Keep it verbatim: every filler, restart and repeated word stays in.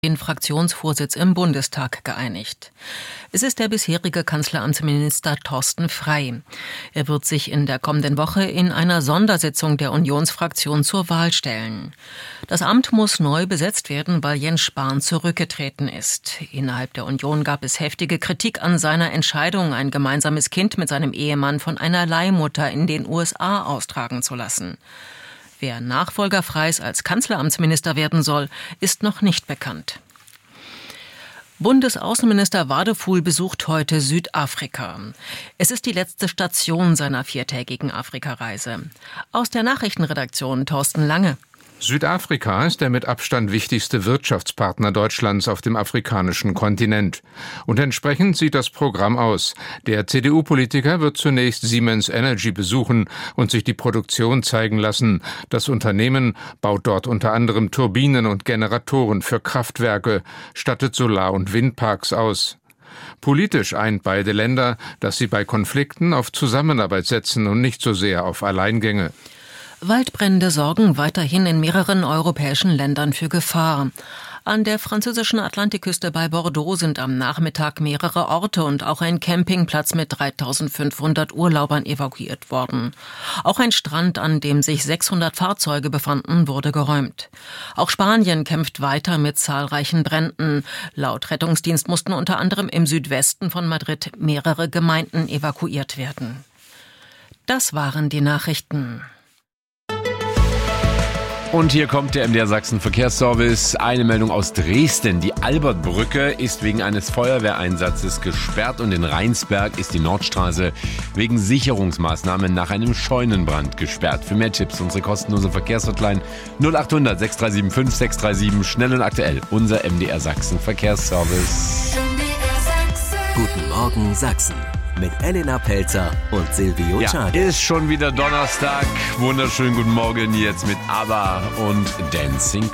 den Fraktionsvorsitz im Bundestag geeinigt. Es ist der bisherige Kanzleramtsminister Thorsten Frey. Er wird sich in der kommenden Woche in einer Sondersitzung der Unionsfraktion zur Wahl stellen. Das Amt muss neu besetzt werden, weil Jens Spahn zurückgetreten ist. Innerhalb der Union gab es heftige Kritik an seiner Entscheidung, ein gemeinsames Kind mit seinem Ehemann von einer Leihmutter in den U S A austragen zu lassen. Wer Nachfolger Freys als Kanzleramtsminister werden soll, ist noch nicht bekannt. Bundesaußenminister Wadefuhl besucht heute Südafrika. Es ist die letzte Station seiner viertägigen Afrikareise. Aus der Nachrichtenredaktion Thorsten Lange. Südafrika ist der mit Abstand wichtigste Wirtschaftspartner Deutschlands auf dem afrikanischen Kontinent. Und entsprechend sieht das Programm aus. Der C D U-Politiker wird zunächst Siemens Energy besuchen und sich die Produktion zeigen lassen. Das Unternehmen baut dort unter anderem Turbinen und Generatoren für Kraftwerke, stattet Solar- und Windparks aus. Politisch eint beide Länder, dass sie bei Konflikten auf Zusammenarbeit setzen und nicht so sehr auf Alleingänge. Waldbrände sorgen weiterhin in mehreren europäischen Ländern für Gefahr. An der französischen Atlantikküste bei Bordeaux sind am Nachmittag mehrere Orte und auch ein Campingplatz mit dreitausendfünfhundert Urlaubern evakuiert worden. Auch ein Strand, an dem sich sechshundert Fahrzeuge befanden, wurde geräumt. Auch Spanien kämpft weiter mit zahlreichen Bränden. Laut Rettungsdienst mussten unter anderem im Südwesten von Madrid mehrere Gemeinden evakuiert werden. Das waren die Nachrichten. Und hier kommt der M D R Sachsen Verkehrsservice. Eine Meldung aus Dresden. Die Albertbrücke ist wegen eines Feuerwehreinsatzes gesperrt und in Rheinsberg ist die Nordstraße wegen Sicherungsmaßnahmen nach einem Scheunenbrand gesperrt. Für mehr Tipps unsere kostenlose Verkehrshotline null acht hundert sechs drei sieben fünf sechs drei sieben. Schnell und aktuell. Unser M D R Sachsen Verkehrsservice. Guten Morgen Sachsen. Mit Elena Pelzer und Silvio Czade. Ja, ist schon wieder Donnerstag. Wunderschönen guten Morgen jetzt mit ABBA und Dancing